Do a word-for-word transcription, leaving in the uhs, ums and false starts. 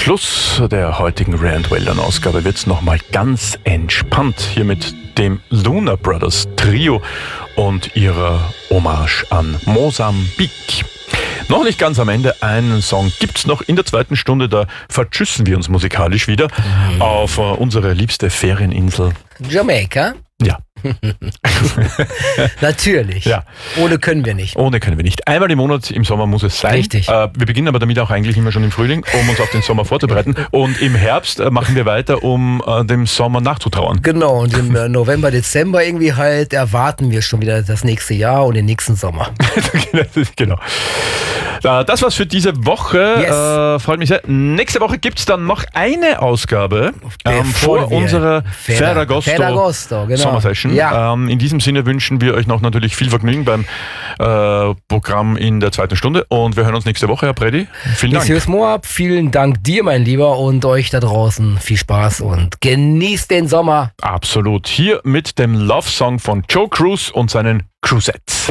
Schluss der heutigen Rare and Well Done Ausgabe wird es nochmal ganz entspannt hier mit dem Luna Brothers Trio und ihrer Hommage an Mosambik. Noch nicht ganz am Ende, einen Song gibt's noch in der zweiten Stunde, da vertschüssen wir uns musikalisch wieder mhm. auf uh, unsere liebste Ferieninsel Jamaika. Ja. Natürlich. Ja. Ohne können wir nicht. Ohne können wir nicht. Einmal im Monat im Sommer muss es sein. Richtig. Äh, wir beginnen aber damit auch eigentlich immer schon im Frühling, um uns auf den Sommer vorzubereiten. Und im Herbst äh, machen wir weiter, um äh, dem Sommer nachzutrauern. Genau. Und im äh, November, Dezember irgendwie halt erwarten wir schon wieder das nächste Jahr und den nächsten Sommer. Genau. Das war's für diese Woche. Yes. Äh, freut mich sehr. Nächste Woche gibt's dann noch eine Ausgabe ähm, vor unserer Ferragosto, Ferragosto genau. Sommersession. Ja. Ähm, in diesem Sinne wünschen wir euch noch natürlich viel Vergnügen beim äh, Programm in der zweiten Stunde und wir hören uns nächste Woche, Herr Predi. Vielen Dank. Messieurs Moab, vielen Dank dir, mein Lieber, und euch da draußen. Viel Spaß und genießt den Sommer. Absolut. Hier mit dem Love Song von Joe Cruz und seinen Cruzettes.